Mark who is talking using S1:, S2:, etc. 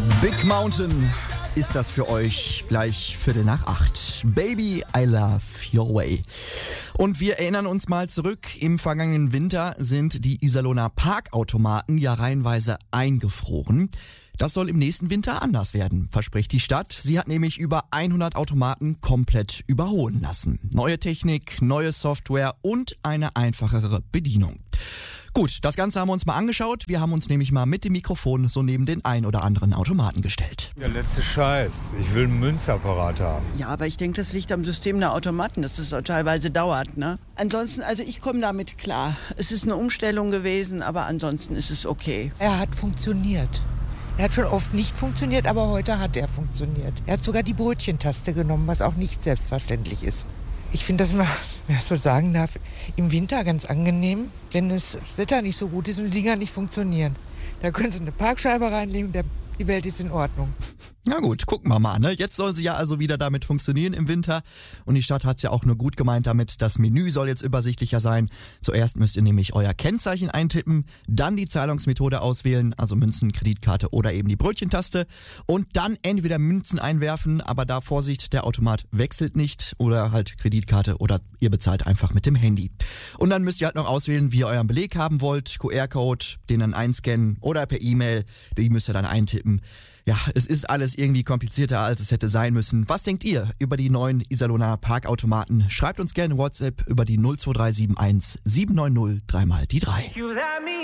S1: Big Mountain ist das für euch gleich 7:45. Baby, I love your way. Und wir erinnern uns mal zurück. Im vergangenen Winter sind die Iserlohner Parkautomaten ja reihenweise eingefroren. Das soll im nächsten Winter anders werden, verspricht die Stadt. Sie hat nämlich über 100 Automaten komplett überholen lassen. Neue Technik, neue Software und eine einfachere Bedienung. Gut, das Ganze haben wir uns mal angeschaut. Wir haben uns nämlich mal mit dem Mikrofon so neben den ein oder anderen Automaten gestellt.
S2: Der letzte Scheiß. Ich will einen Münzapparat haben.
S3: Ja, aber ich denke, das liegt am System der Automaten, dass das teilweise dauert, ne? Ansonsten, also ich komme damit klar. Es ist eine Umstellung gewesen, aber ansonsten ist es okay.
S4: Er hat funktioniert. Er hat schon oft nicht funktioniert, aber heute hat er funktioniert. Er hat sogar die Brötchentaste genommen, was auch nicht selbstverständlich ist. Ich finde das mal, wer es so sagen darf, im Winter ganz angenehm, wenn das Wetter nicht so gut ist und die Dinger nicht funktionieren. Da können Sie eine Parkscheibe reinlegen und die Welt ist in Ordnung.
S1: Na gut, gucken wir mal, ne? Jetzt sollen sie ja also wieder damit funktionieren im Winter. Und die Stadt hat's ja auch nur gut gemeint damit. Das Menü soll jetzt übersichtlicher sein. Zuerst müsst ihr nämlich euer Kennzeichen eintippen, dann die Zahlungsmethode auswählen, also Münzen, Kreditkarte oder eben die Brötchentaste. Und dann entweder Münzen einwerfen, aber da Vorsicht, der Automat wechselt nicht, oder halt Kreditkarte oder ihr bezahlt einfach mit dem Handy. Und dann müsst ihr halt noch auswählen, wie ihr euren Beleg haben wollt, QR-Code, den dann einscannen oder per E-Mail, die müsst ihr dann eintippen. Ja, es ist alles irgendwie komplizierter, als es hätte sein müssen. Was denkt ihr über die neuen Iserlohner Parkautomaten? Schreibt uns gerne WhatsApp über die 02371 790 3x3.